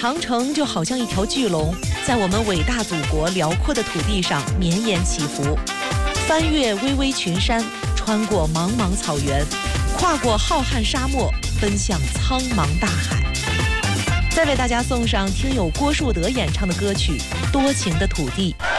长城就好像一条巨龙，在我们伟大祖国辽阔的土地上绵延起伏，翻越巍巍群山，穿过茫茫草原，跨过浩瀚沙漠，奔向苍茫大海。再为大家送上听友郭树德演唱的歌曲《多情的土地》。